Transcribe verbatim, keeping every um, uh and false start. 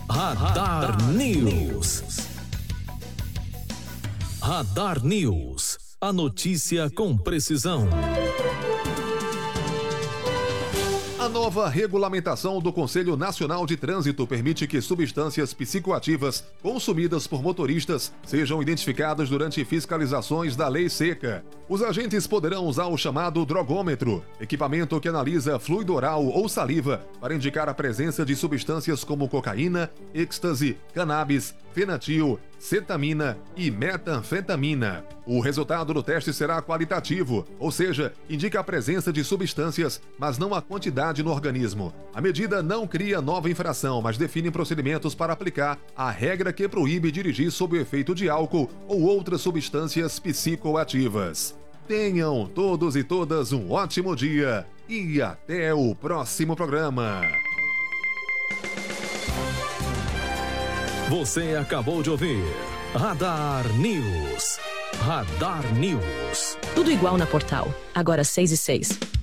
Radar News. Radar News. A notícia com precisão. A nova regulamentação do Conselho Nacional de Trânsito permite que substâncias psicoativas consumidas por motoristas sejam identificadas durante fiscalizações da lei seca. Os agentes poderão usar o chamado drogômetro, equipamento que analisa fluido oral ou saliva para indicar a presença de substâncias como cocaína, êxtase, cannabis, fenatil, cetamina e metanfetamina. O resultado do teste será qualitativo, ou seja, indica a presença de substâncias, mas não a quantidade no organismo. A medida não cria nova infração, mas define procedimentos para aplicar a regra que proíbe dirigir sob o efeito de álcool ou outras substâncias psicoativas. Tenham todos e todas um ótimo dia e até o próximo programa. Você acabou de ouvir Radar News. Radar News. Tudo igual na Portal, agora seis e seis.